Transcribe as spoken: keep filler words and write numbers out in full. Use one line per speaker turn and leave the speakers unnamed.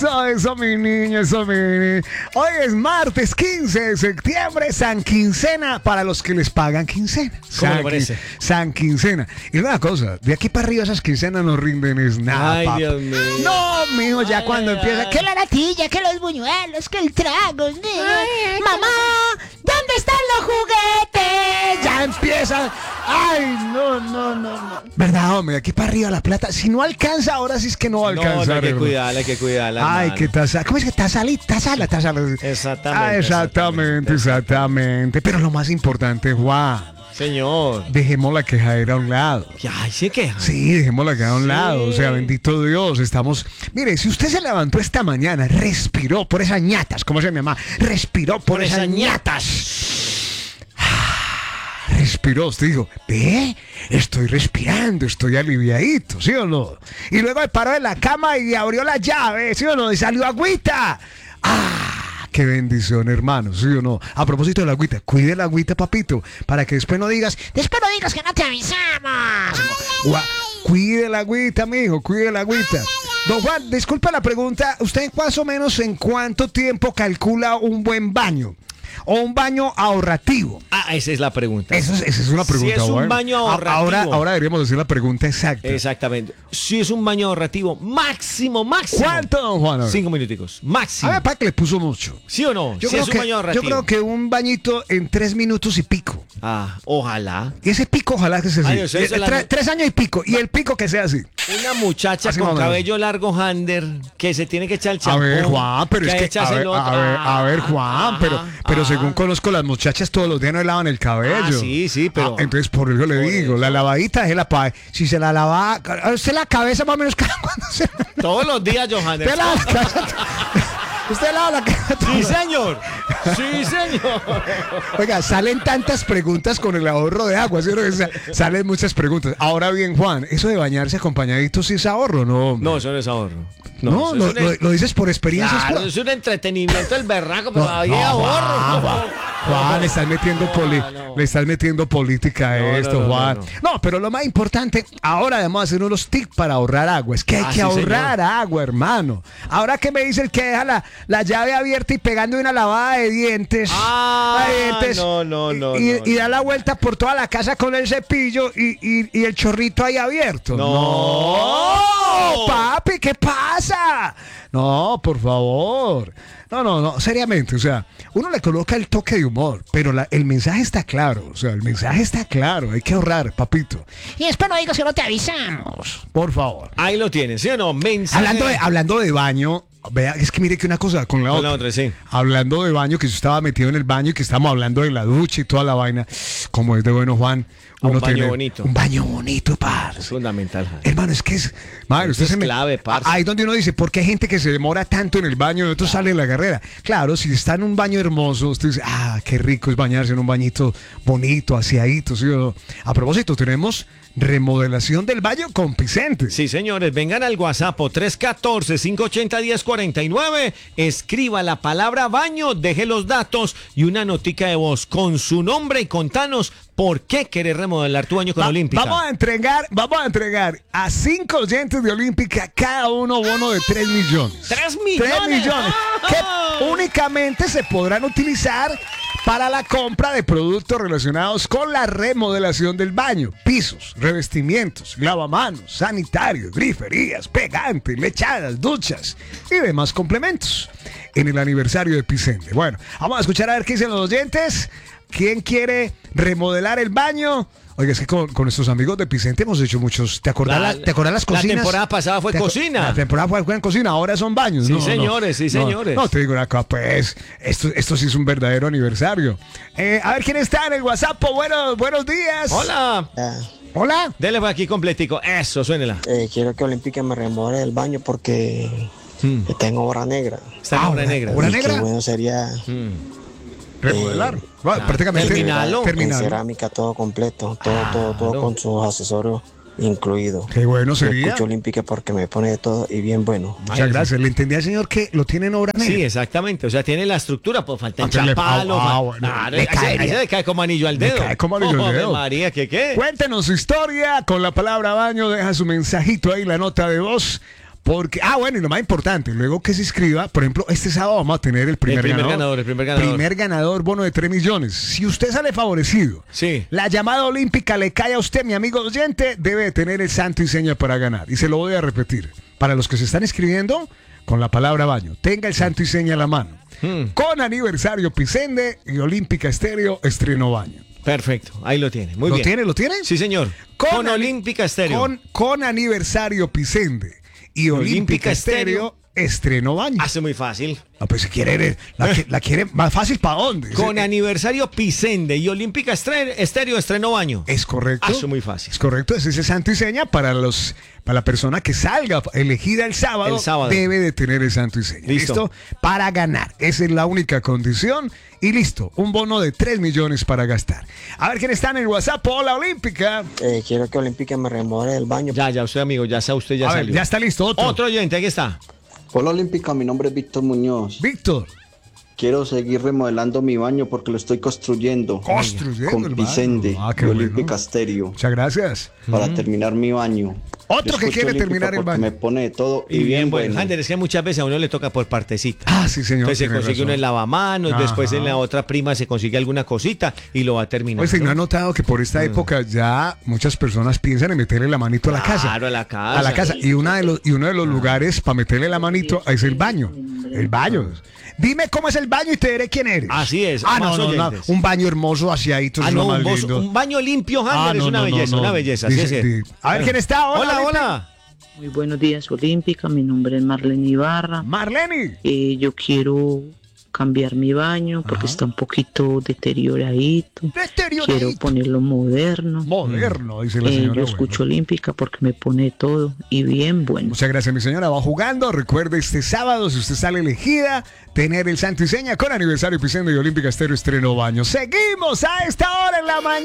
Eso, eso, mi niño, eso, mi niño. Hoy es martes quince de septiembre, San Quincena, para los que les pagan quincena.
¿Cómo
San,
le parece?
San Quincena. Y una cosa, de aquí para arriba esas quincenas no rinden es nada,
Ay,
papá.
Dios mío.
No, mijo, ya
Ay,
cuando
ay,
empieza,
ay.
que
La natilla, que los buñuelos, que el trago. ¿sí? Mamá, ¿dónde están los juguetes?
ya empieza. Ay, no, no, no, no. ¿Verdad, hombre? De aquí para arriba la plata. Si no alcanza, ahora sí es que no va a
No,
alcanzar.
no, hay que
hermano.
cuidarla, hay que cuidarla.
Ay,
hermano.
qué taza. ¿Cómo es que tasali? Tasala, tasala.
Exactamente,
Ah, exactamente, exactamente. Pero lo más importante, Juan,
Señor.
dejemos la quejadera a un lado.
Ay, se queja.
Sí, dejémosla quedar a un
Sí.
lado. O sea, bendito Dios, estamos. Mire, si usted se levantó esta mañana, respiró por esas ñatas, ¿cómo se llama? Respiró por,
Por
esas
esas
ñatas. Respiró, usted dijo, ve, estoy respirando, estoy aliviadito, ¿sí o no? Y luego se paró de la cama y abrió la llave, ¿sí o no? Y salió agüita. ¡Ah! ¡Qué bendición, hermano! ¿Sí o no? A propósito de la agüita, cuide la agüita, papito, para que después no digas,
Después no digas que no te avisamos.
Gua- cuide la agüita, mijo, cuide la agüita. Don Juan, disculpa la pregunta, ¿usted más o menos en cuánto tiempo calcula un buen baño? ¿O un baño ahorrativo?
Ah, esa es la pregunta.
Eso es, esa es una pregunta.
Si es un
Juan.
baño
A-
ahorrativo.
Ahora, ahora deberíamos decir la pregunta exacta.
Exactamente. Si es un baño ahorrativo, máximo, máximo.
¿Cuánto, don Juan? A ver.
Cinco minuticos. Máximo.
A ver, para que le puso mucho.
¿Sí o no?
Yo,
si
creo
es un
que,
baño
yo
ahorrativo.
creo que un bañito en tres minutos y pico.
Ah, ojalá.
Y ese pico ojalá que sea así.
Ay, o sea, eso
Eh,
es la-
tre- tres años y pico. Y el pico que sea así.
Una muchacha
Así
con
más o menos.
cabello largo, Hander, que se tiene que echar el
A
champú.
ver, Juan, pero es
hay
que, a
echarse
ver,
el otro.
a ver, a ver,
Ah,
Juan, pero,
ajá,
pero
ajá.
según conozco las muchachas todos los días no le lavan el cabello.
Ah, sí, sí, pero-
Ah, entonces por eso le
por
digo,
eso.
la lavadita es la pa. Si se la lava, a usted la cabeza más o menos cada cuando se
Todos los días, Johannes.
usted lava la cabeza. Usted lava la cabeza.
Sí, señor. Sí, señor.
Oiga, salen tantas preguntas con el ahorro de agua, ¿sí? O sea, salen muchas preguntas. Ahora bien, Juan, eso de bañarse acompañadito sí es ahorro, ¿no?
No, eso no es ahorro.
No,
eso
lo,
es un-
lo- lo dices por experiencia. es
Claro,
por-
es un entretenimiento el berraco, pero
No,
ahí
no,
ahorro.
Juan, Juan, Juan, le estás metiendo poli-
No, no.
le estás metiendo política a
No, no,
esto,
no, no,
Juan.
no.
No, pero lo más importante, ahora además hacer unos tips para ahorrar agua. Es que hay
Ah,
que
sí,
ahorrar
señor.
agua, hermano. Ahora que me dice el que deja la, la llave abierta y pegando una lavada de dientes.
Ah,
de dientes,
no, no,
y-
no,
Y,
no,
y da
no.
la vuelta por toda la casa con el cepillo y, y- y el chorrito ahí abierto.
No.
No, papi, ¿qué pasa? No, por favor. No, no, no, seriamente, o sea, uno le coloca el toque de humor, pero la- el mensaje está claro, o sea, el mensaje está claro, hay que ahorrar, papito,
Y después no digas que no te avisamos.
por favor.
Ahí lo tienes, ¿sí o no? Mensaje.
Hablando de, hablando de baño, vea, es que mire que una cosa con la
Con
otra.
la otra, sí.
Hablando de baño, que yo estaba metido en el baño y que estamos hablando de la ducha y toda la vaina, como es de bueno, Juan,
Un
uno
baño
tiene
bonito.
un baño bonito, parce.
Es fundamental. Jaime.
Hermano, es que es. Madre,
Eso
usted
es
se me-
clave, parce.
Ahí donde uno dice, ¿por qué hay gente que se demora tanto en el baño y otros sale en la carrera? Claro, si está en un baño hermoso, usted dice, ah, qué rico es bañarse en un bañito bonito, aseadito, ¿sí o no? A propósito, tenemos remodelación del baño con Vicente.
Sí, señores, vengan al WhatsApp tres uno cuatro, cinco ocho cero, uno cero cuatro nueve, escriba la palabra baño, deje los datos y una notica de voz con su nombre y contanos por qué querés remodelar tu baño con
Va-
Olímpica.
Vamos a entregar, vamos a entregar a cinco oyentes de Olímpica cada uno bono de tres millones.
¡Tres millones!
Tres millones que
¡Ah!
únicamente se podrán utilizar para la compra de productos relacionados con la remodelación del baño, pisos, revestimientos, lavamanos, sanitarios, griferías, pegantes, lechadas, duchas y demás complementos en el aniversario de Vicente. Bueno, vamos a escuchar a ver qué dicen los oyentes. ¿Quién quiere remodelar el baño? Oiga, es que con, con nuestros amigos de Vicente hemos hecho muchos. ¿Te acordás,
La-
la, ¿te acordás las
la
cocinas?
temporada pasada fue
¿Te aco-
cocina.
La temporada fue, fue en cocina, ahora son baños.
Sí,
No, no,
señores, sí,
no,
señores.
No, te digo una cosa, pues, esto, esto sí es un verdadero aniversario. Eh, a ver quién está en el WhatsApp. Buenos, buenos días.
Hola.
Ah,
Hola.
Dele por aquí completico. Eso, suénela.
eh, quiero que Olímpica me remodele el baño porque
Hmm.
tengo obra negra.
Está en
Ah,
obra
obra-
negra.
obra
Y
negra.
qué bueno sería
Hmm.
Remodelar.
Eh,
Bueno,
claro.
prácticamente.
Terminalo.
en
Terminalo.
cerámica todo completo, todo, todo, todo
Claro.
con sus accesorios incluidos.
Qué bueno
Yo
sería.
escucho Olímpica porque me pone de todo y bien bueno.
Muchas
Ay,
gracias. Le entendí al señor que lo tiene en obra negra.
Sí, exactamente. O sea, tiene la estructura, pues falta
Ah, que le-
enchapalo.
ah, ah,
fa-
bueno,
Claro,
le
ahí se- ahí
caería.
se le cae como anillo al
Le
dedo.
cae como anillo al
Oh,
dedo.
María, ¿qué qué?
Cuéntenos su historia con la palabra baño. Deja su mensajito ahí, la nota de voz. Porque, ah, bueno, y lo más importante, luego que se inscriba, por ejemplo, este sábado vamos a tener el primer,
El primer
ganador,
ganador, el primer ganador.
Primer ganador, bono de tres millones. Si usted sale favorecido,
Sí.
la llamada olímpica le cae a usted, mi amigo oyente, debe de tener el santo y seña para ganar. Y se lo voy a repetir. Para los que se están inscribiendo, con la palabra baño, tenga el santo y seña a la mano.
Hmm.
Con aniversario Pisende y Olímpica Estéreo estreno baño.
Perfecto, ahí lo tiene. Muy
¿Lo
bien.
tiene? ¿Lo tiene?
Sí, señor. Con,
ani-
Olímpica Estéreo.
Con, con aniversario Pisende y Olímpica,
Olímpica
Estéreo, estreno baño.
Hace muy fácil.
Ah, pues si quiere, la, qui- la quiere más fácil, ¿para dónde?
Con
es,
aniversario Pisende y Olímpica Estre- Estéreo estreno baño.
es correcto.
Hace muy fácil.
Es correcto, ese es el santo y seña para los para la persona que salga elegida el sábado,
El sábado.
debe de tener el santo y seña.
Listo.
Para ganar. Esa es la única condición. Y listo, un bono de tres millones para gastar. A ver quién está en el WhatsApp. Hola, Olímpica.
Eh, quiero que Olímpica me remodele el baño.
Ya, ya, usted, amigo, ya está, usted ya
A ver,
salió.
ya está listo. Otro.
Otro oyente, aquí está.
Hola Olímpica, mi nombre es Víctor Muñoz.
Víctor.
Quiero seguir remodelando mi baño porque lo estoy construyendo.
Construyendo el
Con
baño.
Pisende
Ah, qué
y
bueno.
Olímpica Estéreo
Muchas gracias.
para terminar mi baño.
Otro
Yo
que
escucho
quiere
Olímpica
terminar el
porque
baño.
me pone de todo y,
Y bien,
bueno.
bueno. Ander, es que muchas veces a uno le toca por partecita.
Ah, sí, señor.
Entonces se
tiene
consigue
razón.
uno en lavamanos,
Ajá.
después en la otra prima se consigue alguna cosita y lo va a terminar.
Oye, ¿no ha notado que por esta época ya muchas personas piensan en meterle la manito a la casa?
Claro, a la casa.
A la casa. Y, una de los, y uno de los lugares para meterle la manito es el baño. El baño. Dime cómo es el baño y te diré quién eres.
Así es,
Ah,
más
no, no, no.
oyentes.
Un baño hermoso, aseadito.
Ah,
es lo
no,
más
un, bozo-
lindo.
un baño limpio, Ander,
Ah,
es
no,
una
no, no,
belleza,
no.
una belleza. Así
Dice-
es.
di- A ver quién está. Hola,
Hola,
Olímpica.
hola.
Muy buenos días, Olímpica. Mi nombre es Marlene Ibarra.
Marlene.
Eh, yo quiero cambiar mi baño porque
Ajá.
está un poquito deterioradito.
Deterioradito.
Quiero ponerlo moderno.
Moderno, dice la
Eh,
señora.
yo
Bueno.
escucho Olímpica porque me pone todo y bien bueno.
Muchas gracias, mi señora. Va jugando. Recuerde este sábado, si usted sale elegida, tener el santo y seña con aniversario Pisende y Olímpica Estéreo estreno baño. Seguimos a esta hora en la mañana.